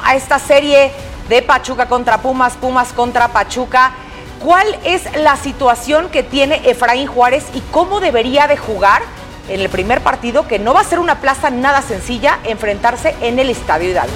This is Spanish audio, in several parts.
a esta serie de Pachuca contra Pumas, Pumas contra Pachuca. ¿Cuál es la situación que tiene Efraín Juárez y cómo debería de jugar en el primer partido, que no va a ser una plaza nada sencilla, enfrentarse en el Estadio Hidalgo?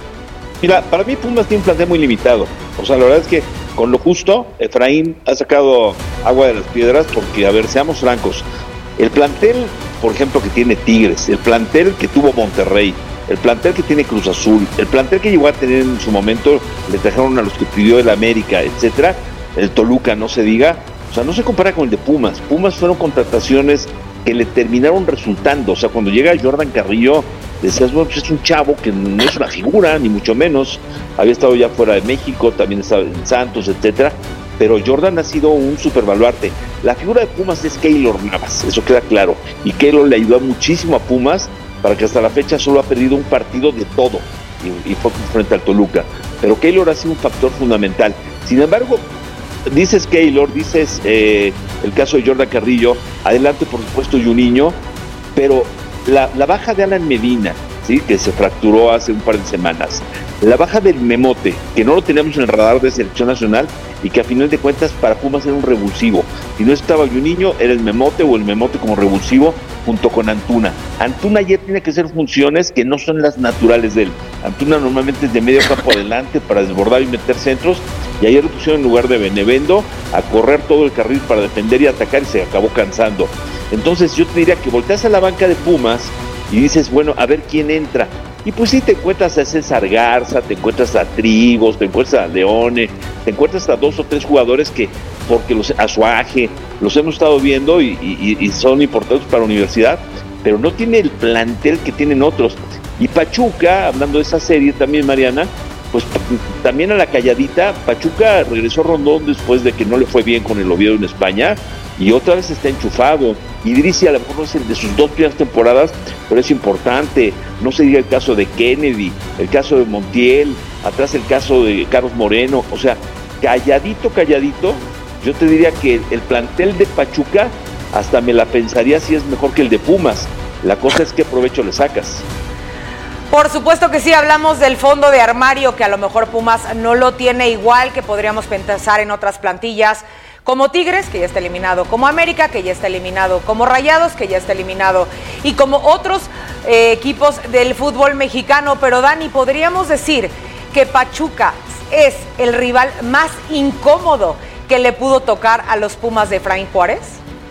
Mira, para mí Pumas tiene un plantel muy limitado. O sea, la verdad es que con lo justo, Efraín ha sacado agua de las piedras porque, a ver, seamos francos, el plantel, por ejemplo, que tiene Tigres, el plantel que tuvo Monterrey, el plantel que tiene Cruz Azul, el plantel que llegó a tener en su momento, le trajeron a los que pidió el América, etcétera, el Toluca, no se diga, o sea, no se compara con el de Pumas. Pumas fueron contrataciones que le terminaron resultando. O sea, cuando llega Jordan Carrillo, decías, bueno, pues es un chavo que no es una figura, ni mucho menos. Había estado ya fuera de México, también estaba en Santos, etcétera. Pero Jordan ha sido un superbaluarte. La figura de Pumas es Keylor Navas, eso queda claro. Y Keylor le ayudó muchísimo a Pumas para que hasta la fecha solo ha perdido un partido de todo. Y fue frente al Toluca. Pero Keylor ha sido un factor fundamental. Sin embargo, dices Keylor, dices el caso de Jordan Carrillo, adelante por supuesto Juninho, pero la baja de Alan Medina, ¿sí?, que se fracturó hace un par de semanas, la baja del Memote, que no lo teníamos en el radar de selección nacional y que a final de cuentas para Pumas era un revulsivo. Si no estaba Juninho, era el Memote o el Memote como revulsivo junto con Antuna. Antuna ya tiene que hacer funciones que no son las naturales de él. Antuna normalmente es de medio campo adelante para desbordar y meter centros, y ayer lo pusieron en lugar de Benevendo a correr todo el carril para defender y atacar y se acabó cansando. Entonces yo te diría que volteas a la banca de Pumas y dices, bueno, a ver quién entra. Y pues sí, te encuentras a César Garza, te encuentras a Trigos, te encuentras a Leone, te encuentras a 2 o 3 jugadores que, porque a Suaje, los hemos estado viendo y son importantes para la universidad, pero no tiene el plantel que tienen otros. Y Pachuca, hablando de esa serie también, Mariana, pues también a la calladita. Pachuca regresó a Rondón después de que no le fue bien con el Oviedo en España y otra vez está enchufado. Idrissi a lo mejor no es el de sus 2 primeras temporadas, pero es importante. No se diga el caso de Kennedy, el caso de Montiel, atrás el caso de Carlos Moreno. O sea, calladito, yo te diría que el plantel de Pachuca hasta me la pensaría si es mejor que el de Pumas. La cosa es qué provecho le sacas. Por supuesto que sí, hablamos del fondo de armario, que a lo mejor Pumas no lo tiene igual, que podríamos pensar en otras plantillas, como Tigres, que ya está eliminado, como América, que ya está eliminado, como Rayados, que ya está eliminado, y como otros equipos del fútbol mexicano. Pero Dani, ¿podríamos decir que Pachuca es el rival más incómodo que le pudo tocar a los Pumas de Efraín Juárez?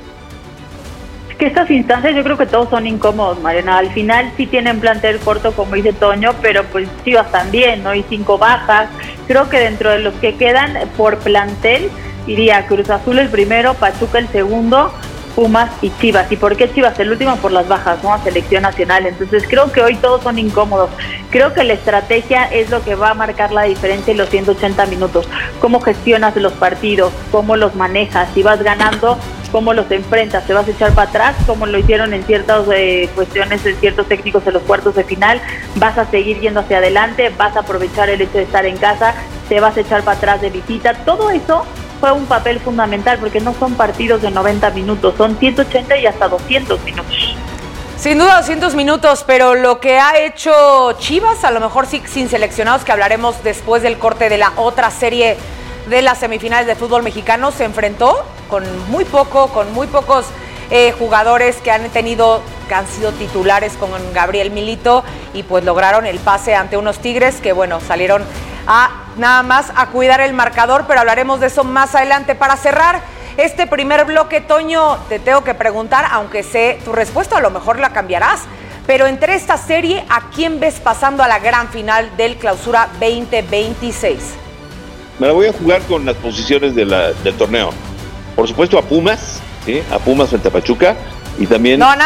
Que estas instancias yo creo que todos son incómodos, Mariana. Al final sí tienen plantel corto, como dice Toño, pero pues Chivas también, ¿no? Y 5 bajas. Creo que dentro de los que quedan por plantel, iría Cruz Azul el primero, Pachuca el segundo, Pumas y Chivas. ¿Y por qué Chivas el último? Por las bajas, ¿no? A selección nacional. Entonces creo que hoy todos son incómodos. Creo que la estrategia es lo que va a marcar la diferencia en los 180 minutos. Cómo gestionas los partidos, cómo los manejas, si vas ganando, cómo los enfrentas, te vas a echar para atrás, como lo hicieron en ciertas cuestiones de ciertos técnicos en los cuartos de final, vas a seguir yendo hacia adelante, vas a aprovechar el hecho de estar en casa, te vas a echar para atrás de visita. Todo eso fue un papel fundamental, porque no son partidos de 90 minutos, son 180 y hasta 200 minutos. Sin duda 200 minutos, pero lo que ha hecho Chivas, a lo mejor sí sin seleccionados, que hablaremos después del corte de la otra serie de las semifinales de fútbol mexicano, se enfrentó con muy pocos jugadores que han sido titulares con Gabriel Milito, y pues lograron el pase ante unos Tigres que, bueno, salieron a nada más a cuidar el marcador, pero hablaremos de eso más adelante. Para cerrar este primer bloque, Toño, te tengo que preguntar, aunque sé tu respuesta, a lo mejor la cambiarás, pero entre esta serie, ¿a quién ves pasando a la gran final del Clausura 2026? Me la voy a jugar con las posiciones del torneo. Por supuesto a Pumas, ¿sí? A Pumas frente a Pachuca, y también nada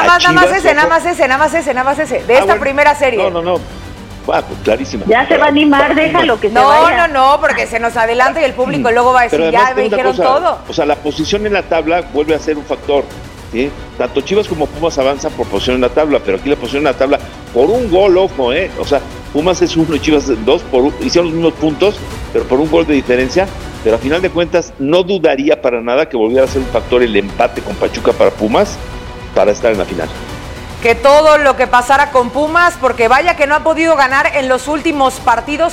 más ese, de esta primera serie. No. Pues clarísimo. Ya se va a animar, déjalo que se vaya. No, porque se nos adelanta y el público luego va a decir, ya me dijeron todo. O sea, la posición en la tabla vuelve a ser un factor, ¿sí? Tanto Chivas como Pumas avanzan por posición en la tabla, pero aquí la posición en la tabla, por un gol, ojo, o sea, Pumas es 1 y Chivas 2, hicieron los mismos puntos, pero por un gol de diferencia. Pero a final de cuentas no dudaría para nada que volviera a ser un factor el empate con Pachuca para Pumas para estar en la final. Que todo lo que pasara con Pumas, porque vaya que no ha podido ganar en los últimos partidos.